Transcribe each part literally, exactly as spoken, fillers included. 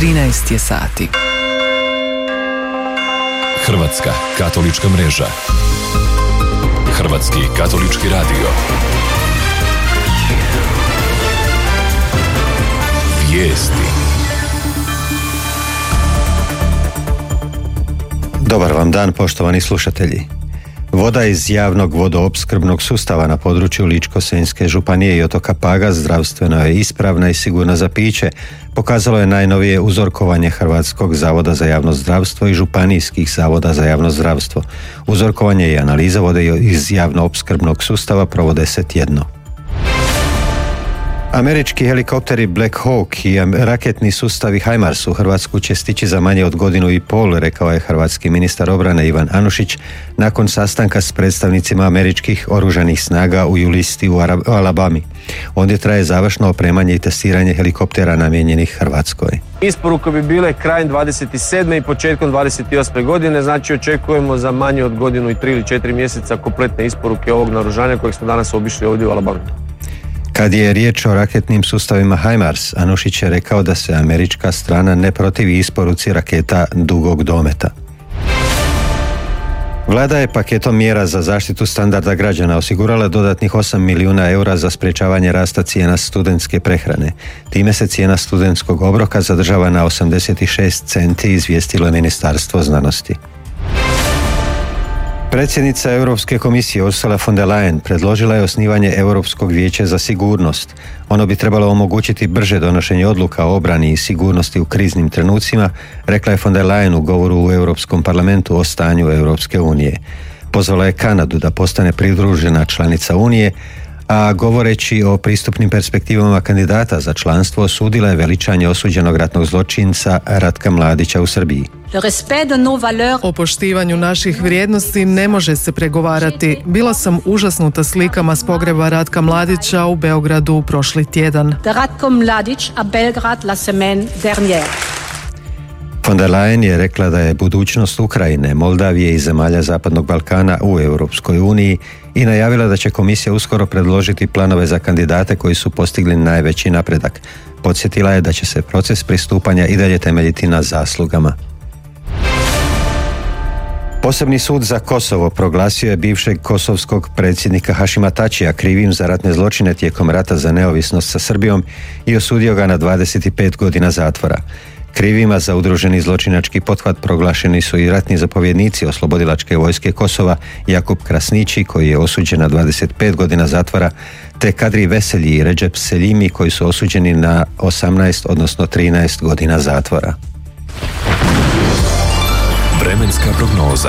trinaest je sati. Hrvatska katolička mreža. Hrvatski katolički radio. Vijesti. Dobar vam dan, poštovani slušatelji. Voda iz javnog vodoopskrbnog sustava na području Ličko-senjske županije i otoka Paga zdravstveno je ispravna i sigurna za piće, pokazalo je najnovije uzorkovanje Hrvatskog zavoda za javno zdravstvo i županijskih zavoda za javno zdravstvo. Uzorkovanje i analiza vode iz javno-opskrbnog sustava provode se tjedno. Američki helikopteri Black Hawk i raketni sustavi HIMARS u Hrvatsku će stići za manje od godinu i pol, rekao je hrvatski ministar obrane Ivan Anušić nakon sastanka s predstavnicima američkih oružanih snaga u Julisti u Alabami. Ondje traje završno opremanje i testiranje helikoptera namijenjenih Hrvatskoj. Isporuke bi bile krajem dvadeset sedme i početkom dvadeset osme godine, znači očekujemo za manje od godinu i tri ili četiri mjeseca kompletne isporuke ovog naoružanja kojeg smo danas obišli ovdje u Alabami. Kad je riječ o raketnim sustavima HIMARS, Anušić je rekao da se američka strana ne protivi isporuci raketa dugog dometa. Vlada je paketom mjera za zaštitu standarda građana osigurala dodatnih osam milijuna eura za sprječavanje rasta cijena studentske prehrane. Time se cijena studentskog obroka zadržava na osamdeset šest centi, izvijestilo je Ministarstvo znanosti. Predsjednica Europske komisije Ursula von der Leyen predložila je osnivanje Europskog vijeća za sigurnost. Ono bi trebalo omogućiti brže donošenje odluka o obrani i sigurnosti u kriznim trenucima, rekla je von der Leyen u govoru u Europskom parlamentu o stanju Europske unije. Pozvala je Kanadu da postane pridružena članica Unije, a govoreći o pristupnim perspektivama kandidata za članstvo osudila je veličanje osuđenog ratnog zločinca Ratka Mladića u Srbiji. O poštivanju naših vrijednosti ne može se pregovarati. Bila sam užasnuta slikama s pogreba Ratka Mladića u Beogradu prošli tjedan. Von der Leyen je rekla da je budućnost Ukrajine, Moldavije i zemalja Zapadnog Balkana u Europskoj uniji i najavila da će komisija uskoro predložiti planove za kandidate koji su postigli najveći napredak. Podsjetila je da će se proces pristupanja i dalje temeljiti na zaslugama. Posebni sud za Kosovo proglasio je bivšeg kosovskog predsjednika Hašima Tačija krivim za ratne zločine tijekom rata za neovisnost sa Srbijom i osudio ga na dvadeset pet godina zatvora. Krivima za udruženi zločinački pothvat proglašeni su i ratni zapovjednici Oslobodilačke vojske Kosova Jakub Krasnići, koji je osuđen na dvadeset pet godina zatvora, te Kadri Veselji i Redžep Seljimi, koji su osuđeni na osamnaest odnosno trinaest godina zatvora. Vremenska prognoza.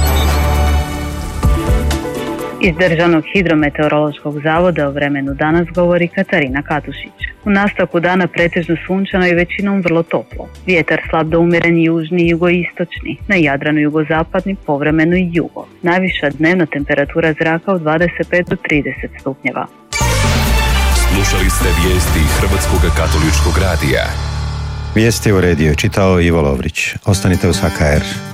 Iz Državnog hidrometeorološkog zavoda o vremenu danas govori Katarina Katušić. U nastavku dana pretežno sunčano i većinom vrlo toplo. Vjetar slab do umjeren južni i jugoistočni, na Jadranu jugozapadni, povremeno i jugo. Najviša dnevna temperatura zraka od dvadeset pet do trideset stupnjeva. Slušali ste vijesti Hrvatskog katoličkog radija. Vijesti u rediju čitao Ivo Lovrić. Ostanite uz H K R.